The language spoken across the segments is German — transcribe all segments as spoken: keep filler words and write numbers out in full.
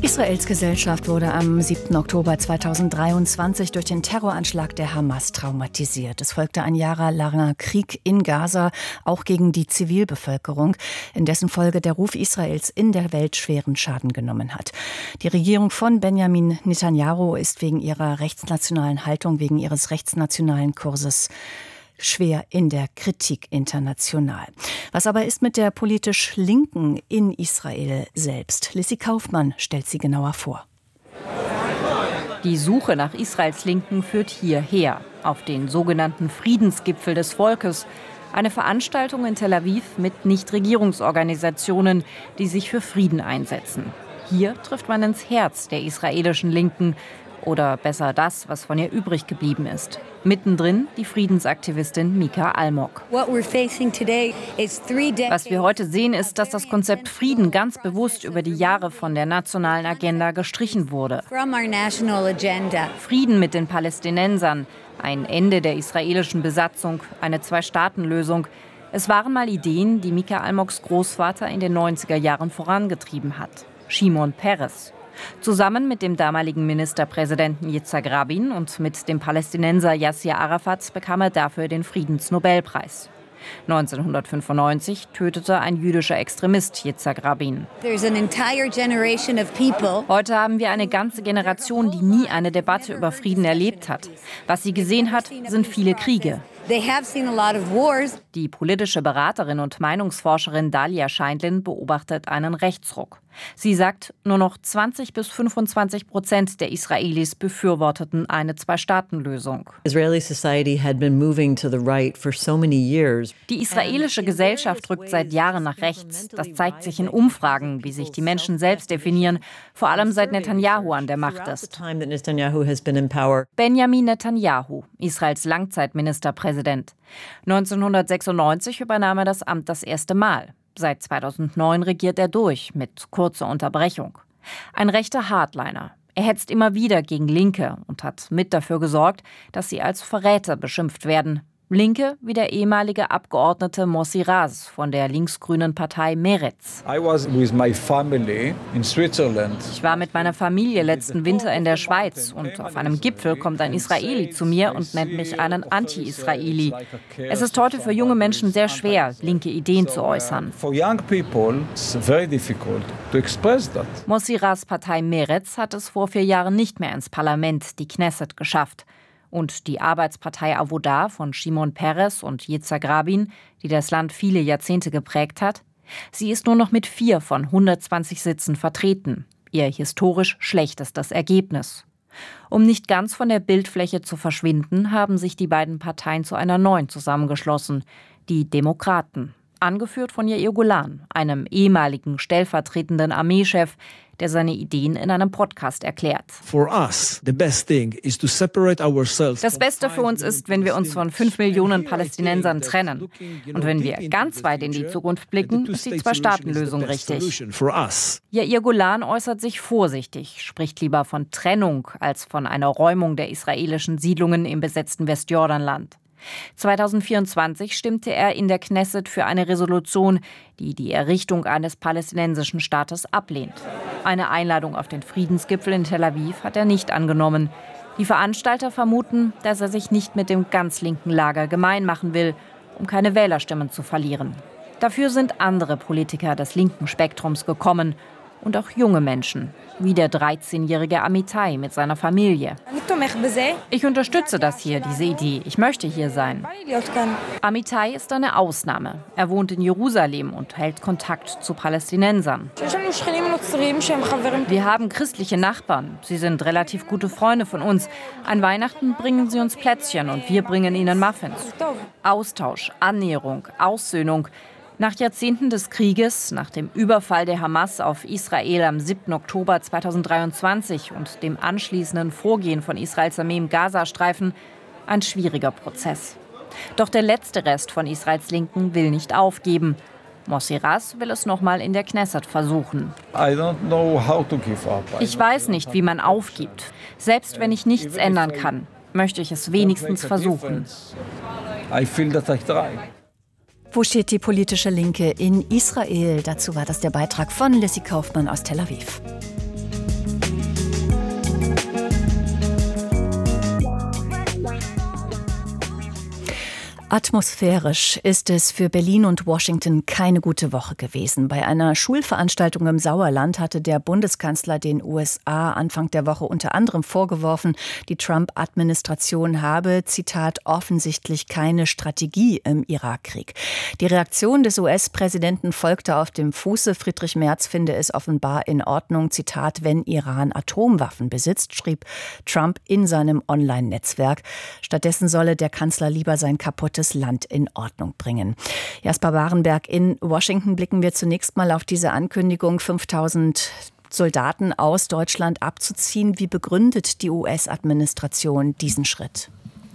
Israels Gesellschaft wurde am siebten Oktober zweitausenddreiundzwanzig durch den Terroranschlag der Hamas traumatisiert. Es folgte ein jahrelanger Krieg in Gaza, auch gegen die Zivilbevölkerung, in dessen Folge der Ruf Israels in der Welt schweren Schaden genommen hat. Die Regierung von Benjamin Netanyahu ist wegen ihrer rechtsnationalen Haltung, wegen ihres rechtsnationalen Kurses schwer in der Kritik international. Was aber ist mit der politisch Linken in Israel selbst? Lissy Kaufmann stellt sie genauer vor. Die Suche nach Israels Linken führt hierher, auf den sogenannten Friedensgipfel des Volkes. Eine Veranstaltung in Tel Aviv mit Nichtregierungsorganisationen, die sich für Frieden einsetzen. Hier trifft man ins Herz der israelischen Linken. Oder besser das, was von ihr übrig geblieben ist. Mittendrin die Friedensaktivistin Mika Almog. Was wir heute sehen, ist, dass das Konzept Frieden ganz bewusst über die Jahre von der nationalen Agenda gestrichen wurde. Frieden mit den Palästinensern, ein Ende der israelischen Besatzung, eine Zwei-Staaten-Lösung. Es waren mal Ideen, die Mika Almogs Großvater in den neunziger Jahren vorangetrieben hat. Shimon Peres. Zusammen mit dem damaligen Ministerpräsidenten Yitzhak Rabin und mit dem Palästinenser Yasser Arafat bekam er dafür den Friedensnobelpreis. neunzehnhundertfünfundneunzig tötete ein jüdischer Extremist Yitzhak Rabin. Heute haben wir eine ganze Generation, die nie eine Debatte über Frieden erlebt hat. Was sie gesehen hat, sind viele Kriege. Die politische Beraterin und Meinungsforscherin Dalia Scheindlin beobachtet einen Rechtsruck. Sie sagt, nur noch zwanzig bis fünfundzwanzig Prozent der Israelis befürworteten eine Zwei-Staaten-Lösung. Die israelische Gesellschaft rückt seit Jahren nach rechts. Das zeigt sich in Umfragen, wie sich die Menschen selbst definieren, vor allem seit Netanyahu an der Macht ist. Benjamin Netanyahu, Israels Langzeitministerpräsident. neunzehnhundertsechsundneunzig übernahm er das Amt das erste Mal. Seit zweitausendneun regiert er durch, mit kurzer Unterbrechung. Ein rechter Hardliner. Er hetzt immer wieder gegen Linke und hat mit dafür gesorgt, dass sie als Verräter beschimpft werden. Linke wie der ehemalige Abgeordnete Mossi Raz von der linksgrünen Partei Meretz. I was with my family in Switzerland. Ich war mit meiner Familie letzten Winter in der Schweiz und auf einem Gipfel kommt ein Israeli zu mir und nennt mich einen Anti-Israeli. Es ist heute für junge Menschen sehr schwer, linke Ideen zu äußern. Mossi Raz Partei Meretz hat es vor vier Jahren nicht mehr ins Parlament, die Knesset, geschafft. Und die Arbeitspartei Avoda von Shimon Peres und Yitzhak Rabin, die das Land viele Jahrzehnte geprägt hat, sie ist nur noch mit vier von hundertzwanzig Sitzen vertreten. Ihr historisch schlechtestes Ergebnis. Um nicht ganz von der Bildfläche zu verschwinden, haben sich die beiden Parteien zu einer neuen zusammengeschlossen, die Demokraten. Angeführt von Yair Golan, einem ehemaligen stellvertretenden Armeechef, der seine Ideen in einem Podcast erklärt. Das Beste für uns ist, wenn wir uns von fünf Millionen Palästinensern trennen. Und wenn wir ganz weit in die Zukunft blicken, ist die Zwei-Staaten-Lösung richtig. Yair Golan äußert sich vorsichtig, spricht lieber von Trennung als von einer Räumung der israelischen Siedlungen im besetzten Westjordanland. zweitausendvierundzwanzig stimmte er in der Knesset für eine Resolution, die die Errichtung eines palästinensischen Staates ablehnt. Eine Einladung auf den Friedensgipfel in Tel Aviv hat er nicht angenommen. Die Veranstalter vermuten, dass er sich nicht mit dem ganz linken Lager gemein machen will, um keine Wählerstimmen zu verlieren. Dafür sind andere Politiker des linken Spektrums gekommen und auch junge Menschen, wie der dreizehnjährige Amitai mit seiner Familie. Ich unterstütze das hier, diese Idee. Ich möchte hier sein. Amitai ist eine Ausnahme. Er wohnt in Jerusalem und hält Kontakt zu Palästinensern. Wir haben christliche Nachbarn. Sie sind relativ gute Freunde von uns. An Weihnachten bringen sie uns Plätzchen und wir bringen ihnen Muffins. Austausch, Annäherung, Aussöhnung. Nach Jahrzehnten des Krieges, nach dem Überfall der Hamas auf Israel am siebten Oktober zweitausenddreiundzwanzig und dem anschließenden Vorgehen von Israels Armee im Gazastreifen, ein schwieriger Prozess. Doch der letzte Rest von Israels Linken will nicht aufgeben. Mossi Raz will es nochmal in der Knesset versuchen. Ich weiß nicht, wie man aufgibt. Selbst wenn ich nichts ändern kann, möchte ich es wenigstens versuchen. Wo steht die politische Linke in Israel? Dazu war das der Beitrag von Lissy Kaufmann aus Tel Aviv. Atmosphärisch ist es für Berlin und Washington keine gute Woche gewesen. Bei einer Schulveranstaltung im Sauerland hatte der Bundeskanzler den U S A Anfang der Woche unter anderem vorgeworfen, die Trump-Administration habe, Zitat, offensichtlich keine Strategie im Irakkrieg. Die Reaktion des U S-Präsidenten folgte auf dem Fuße. Friedrich Merz finde es offenbar in Ordnung, Zitat, wenn Iran Atomwaffen besitzt, schrieb Trump in seinem Online-Netzwerk. Stattdessen solle der Kanzler lieber sein kaputtes Land in Ordnung bringen. Jasper Barenberg, in Washington blicken wir zunächst mal auf diese Ankündigung, fünftausend Soldaten aus Deutschland abzuziehen. Wie begründet die U S-Administration diesen Schritt?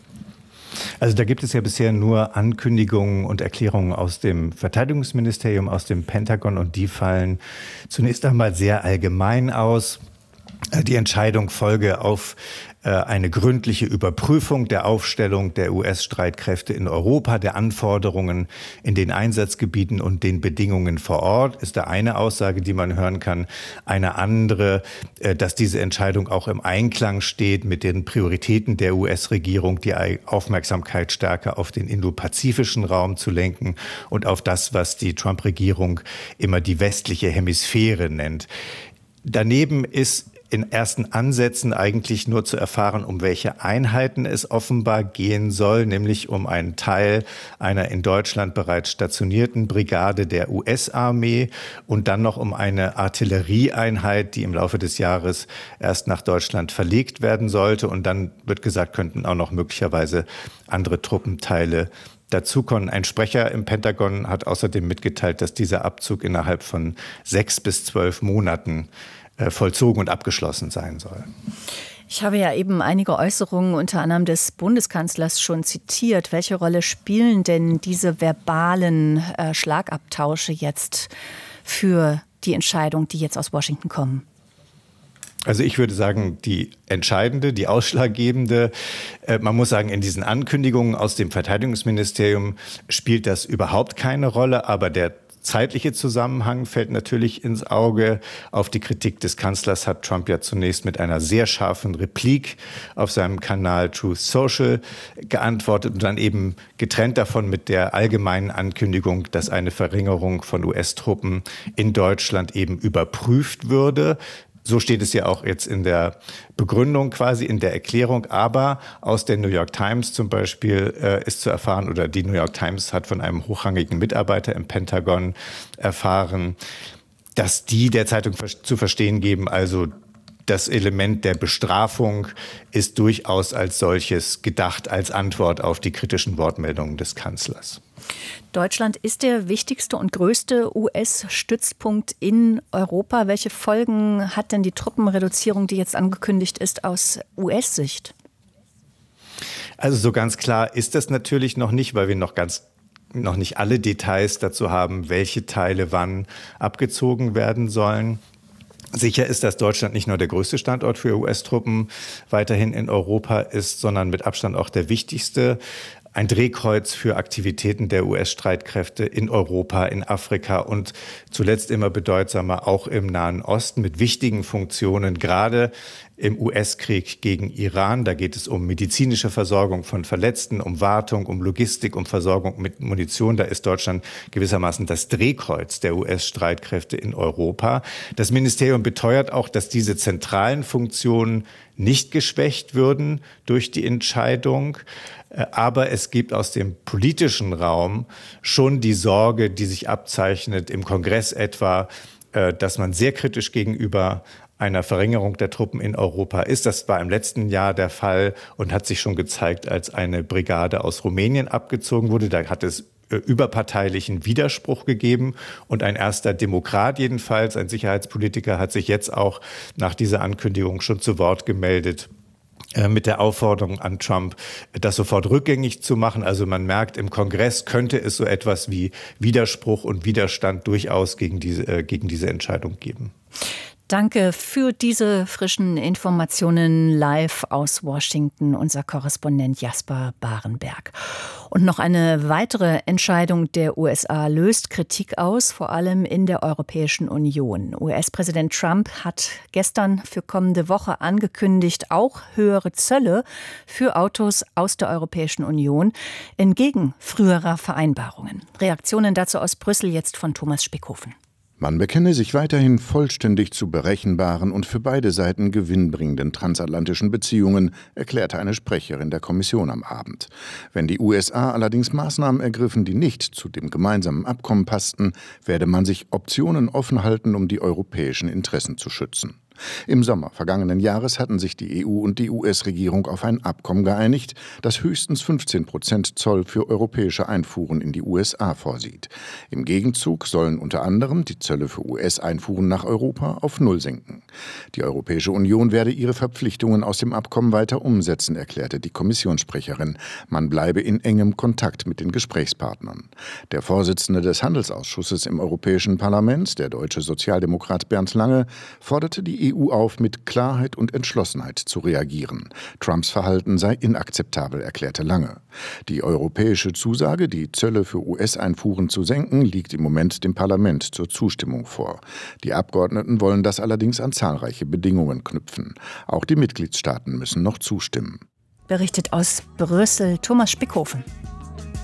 Also da gibt es ja bisher nur Ankündigungen und Erklärungen aus dem Verteidigungsministerium, aus dem Pentagon, und die fallen zunächst einmal sehr allgemein aus. Die Entscheidung folge auf eine gründliche Überprüfung der Aufstellung der U S-Streitkräfte in Europa, der Anforderungen in den Einsatzgebieten und den Bedingungen vor Ort, ist da eine Aussage, die man hören kann. Eine andere, dass diese Entscheidung auch im Einklang steht mit den Prioritäten der U S-Regierung, die Aufmerksamkeit stärker auf den indopazifischen Raum zu lenken und auf das, was die Trump-Regierung immer die westliche Hemisphäre nennt. Daneben ist in ersten Ansätzen eigentlich nur zu erfahren, um welche Einheiten es offenbar gehen soll, nämlich um einen Teil einer in Deutschland bereits stationierten Brigade der U S-Armee und dann noch um eine Artillerieeinheit, die im Laufe des Jahres erst nach Deutschland verlegt werden sollte. Und dann wird gesagt, könnten auch noch möglicherweise andere Truppenteile dazukommen. Ein Sprecher im Pentagon hat außerdem mitgeteilt, dass dieser Abzug innerhalb von sechs bis zwölf Monaten vollzogen und abgeschlossen sein soll. Ich habe ja eben einige Äußerungen unter anderem des Bundeskanzlers schon zitiert. Welche Rolle spielen denn diese verbalen äh, Schlagabtausche jetzt für die Entscheidung, die jetzt aus Washington kommen? Also ich würde sagen, die entscheidende, die ausschlaggebende, äh, man muss sagen, in diesen Ankündigungen aus dem Verteidigungsministerium spielt das überhaupt keine Rolle, aber der zeitliche Zusammenhang fällt natürlich ins Auge. Auf die Kritik des Kanzlers hat Trump ja zunächst mit einer sehr scharfen Replik auf seinem Kanal Truth Social geantwortet und dann eben getrennt davon mit der allgemeinen Ankündigung, dass eine Verringerung von U S-Truppen in Deutschland eben überprüft würde. So steht es ja auch jetzt in der Begründung, quasi in der Erklärung. Aber aus der New York Times zum Beispiel äh, ist zu erfahren, oder die New York Times hat von einem hochrangigen Mitarbeiter im Pentagon erfahren, dass die der Zeitung zu verstehen geben, also das Element der Bestrafung ist durchaus als solches gedacht, als Antwort auf die kritischen Wortmeldungen des Kanzlers. Deutschland ist der wichtigste und größte U S-Stützpunkt in Europa. Welche Folgen hat denn die Truppenreduzierung, die jetzt angekündigt ist, aus U S-Sicht? Also so ganz klar ist das natürlich noch nicht, weil wir noch ganz noch nicht alle Details dazu haben, welche Teile wann abgezogen werden sollen. Sicher ist, dass Deutschland nicht nur der größte Standort für U S-Truppen weiterhin in Europa ist, sondern mit Abstand auch der wichtigste. Ein Drehkreuz für Aktivitäten der U S-Streitkräfte in Europa, in Afrika und zuletzt immer bedeutsamer auch im Nahen Osten mit wichtigen Funktionen, gerade im U S-Krieg gegen Iran. Da geht es um medizinische Versorgung von Verletzten, um Wartung, um Logistik, um Versorgung mit Munition. Da ist Deutschland gewissermaßen das Drehkreuz der U S-Streitkräfte in Europa. Das Ministerium beteuert auch, dass diese zentralen Funktionen nicht geschwächt würden durch die Entscheidung. Aber es gibt aus dem politischen Raum schon die Sorge, die sich abzeichnet, im Kongress etwa, dass man sehr kritisch gegenüber einer Verringerung der Truppen in Europa ist. Das war im letzten Jahr der Fall und hat sich schon gezeigt, als eine Brigade aus Rumänien abgezogen wurde. Da hat es überparteilichen Widerspruch gegeben. Und ein erster Demokrat jedenfalls, ein Sicherheitspolitiker, hat sich jetzt auch nach dieser Ankündigung schon zu Wort gemeldet mit der Aufforderung an Trump, das sofort rückgängig zu machen. Also man merkt, im Kongress könnte es so etwas wie Widerspruch und Widerstand durchaus gegen diese, äh, gegen diese Entscheidung geben. Danke für diese frischen Informationen live aus Washington, unser Korrespondent Jasper Barenberg. Und noch eine weitere Entscheidung der U S A löst Kritik aus, vor allem in der Europäischen Union. U S-Präsident Trump hat gestern für kommende Woche angekündigt, auch höhere Zölle für Autos aus der Europäischen Union entgegen früherer Vereinbarungen. Reaktionen dazu aus Brüssel jetzt von Thomas Spickhofen. Man bekenne sich weiterhin vollständig zu berechenbaren und für beide Seiten gewinnbringenden transatlantischen Beziehungen, erklärte eine Sprecherin der Kommission am Abend. Wenn die U S A allerdings Maßnahmen ergriffen, die nicht zu dem gemeinsamen Abkommen passten, werde man sich Optionen offen halten, um die europäischen Interessen zu schützen. Im Sommer vergangenen Jahres hatten sich die E U und die U S-Regierung auf ein Abkommen geeinigt, das höchstens fünfzehn Prozent Zoll für europäische Einfuhren in die U S A vorsieht. Im Gegenzug sollen unter anderem die Zölle für U S-Einfuhren nach Europa auf Null sinken. Die Europäische Union werde ihre Verpflichtungen aus dem Abkommen weiter umsetzen, erklärte die Kommissionssprecherin. Man bleibe in engem Kontakt mit den Gesprächspartnern. Der Vorsitzende des Handelsausschusses im Europäischen Parlament, der deutsche Sozialdemokrat Bernd Lange, forderte die E U auf, mit Klarheit und Entschlossenheit zu reagieren. Trumps Verhalten sei inakzeptabel, erklärte Lange. Die europäische Zusage, die Zölle für U S-Einfuhren zu senken, liegt im Moment dem Parlament zur Zustimmung vor. Die Abgeordneten wollen das allerdings an zahlreiche Bedingungen knüpfen. Auch die Mitgliedstaaten müssen noch zustimmen. Berichtet aus Brüssel Thomas Spickhofen.